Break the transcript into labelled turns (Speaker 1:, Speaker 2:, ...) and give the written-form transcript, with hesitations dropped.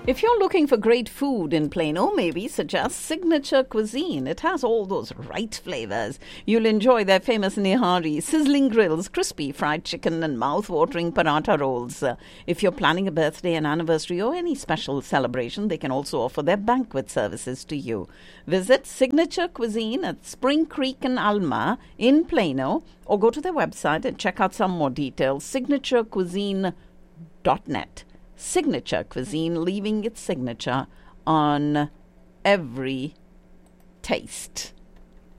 Speaker 1: If you're looking for great food in Plano, maybe suggest Signature Cuisine. It has all those right flavors. You'll enjoy their famous nihari, sizzling grills, crispy fried chicken, and mouth-watering paratha rolls. If you're planning a birthday, an anniversary, or any special celebration, they can also offer their banquet services to you. Visit Signature Cuisine at Spring Creek and Alma in Plano, or go to their website and check out some more details, signaturecuisine.net. Signature Cuisine, leaving its signature on every taste.